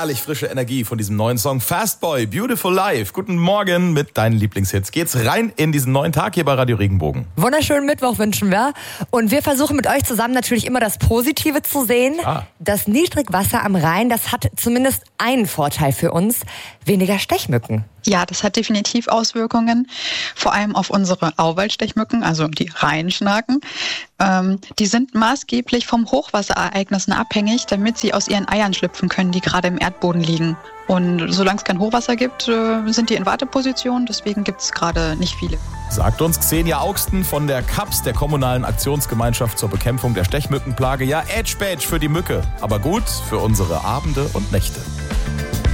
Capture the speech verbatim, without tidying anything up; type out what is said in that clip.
herrlich frische Energie von diesem neuen Song Fast Boy, Beautiful Life. Guten Morgen mit deinen Lieblingshits. Geht's rein in diesen neuen Tag hier bei Radio Regenbogen. Wunderschönen Mittwoch wünschen wir. Und wir versuchen mit euch zusammen natürlich immer das Positive zu sehen. Ah. Das Niedrigwasser am Rhein, das hat zumindest einen Vorteil für uns. Weniger Stechmücken. Ja, das hat definitiv Auswirkungen, vor allem auf unsere Auwaldstechmücken, also die Rheinschnaken. Ähm, die sind maßgeblich vom Hochwasserereignissen abhängig, damit sie aus ihren Eiern schlüpfen können, die gerade im Erdboden liegen. Und solange es kein Hochwasser gibt, äh, sind die in Warteposition, deswegen gibt es gerade nicht viele. Sagt uns Xenia Augsten von der C A P S, der Kommunalen Aktionsgemeinschaft zur Bekämpfung der Stechmückenplage. Ja, Edge Badge für die Mücke, aber gut für unsere Abende und Nächte.